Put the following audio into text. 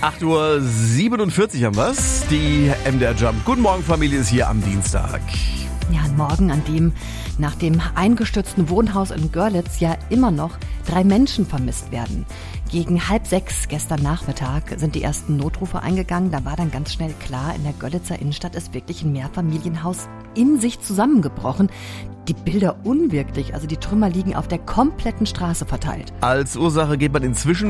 8:47 Uhr haben wir's. Die MDR Jump. Guten Morgen, Familie, ist hier am Dienstag. Ja, ein Morgen, an dem nach dem eingestürzten Wohnhaus in Görlitz ja immer noch 3 Menschen vermisst werden. Gegen 5:30 gestern Nachmittag sind die ersten Notrufe eingegangen. Da war dann ganz schnell klar, in der Görlitzer Innenstadt ist wirklich ein Mehrfamilienhaus in sich zusammengebrochen. Die Bilder unwirklich, also die Trümmer liegen auf der kompletten Straße verteilt. Als Ursache geht man inzwischen